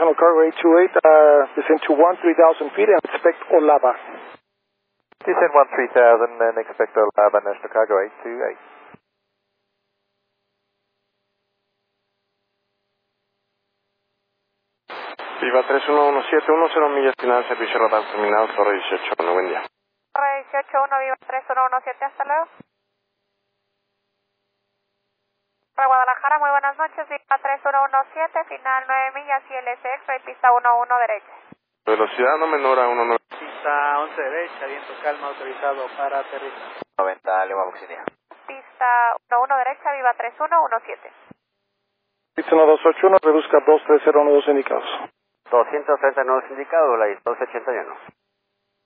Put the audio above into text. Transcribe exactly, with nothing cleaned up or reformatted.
National Cargo eight two eight, uh, descend to one three thousand feet and expect Olava. Descend one three thousand and expect Olava, National Cargo eight two eight. Viva tres uno uno siete uno cero millas final, servicio radar terminado, Torre dieciocho uno, buen día. Torre dieciocho uno, Viva tres uno uno siete, hasta luego. Para Guadalajara, muy buenas noches, Viva tres uno uno siete, final nueve millas, I L S X-ray, pista uno uno derecha. Velocidad no menor a uno nueve. Pista once derecha, viento calma, autorizado para aterrizar. noventa, Lima Auxilia. Pista uno uno derecha, Viva tres uno uno siete. Pista uno dos ocho uno, reduzca dos tres cero uno dos indicados. doscientos treinta y nueve indicados, la doscientos ochenta y uno.